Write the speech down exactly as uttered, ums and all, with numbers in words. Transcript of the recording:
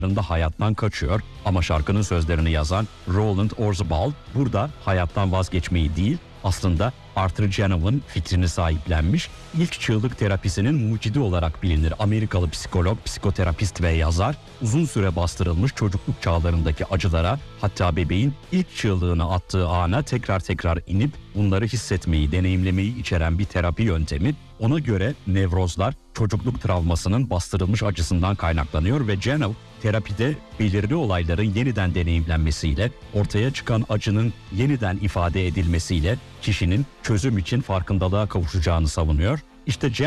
hayattan kaçıyor ama şarkının sözlerini yazan Roland Orzabal burada hayattan vazgeçmeyi değil, aslında Arthur Janow'ın fikrini sahiplenmiş. İlk çığlık terapisinin mucidi olarak bilinir Amerikalı psikolog, psikoterapist ve yazar. Uzun süre bastırılmış çocukluk çağlarındaki acılara, hatta bebeğin ilk çığlığını attığı ana tekrar tekrar inip bunları hissetmeyi, deneyimlemeyi içeren bir terapi yöntemi. Ona göre nevrozlar çocukluk travmasının bastırılmış acısından kaynaklanıyor ve Janow terapide belirli olayların yeniden deneyimlenmesiyle, ortaya çıkan acının yeniden ifade edilmesiyle kişinin çözüm için farkındalığa kavuşacağını savunuyor. İşte Janow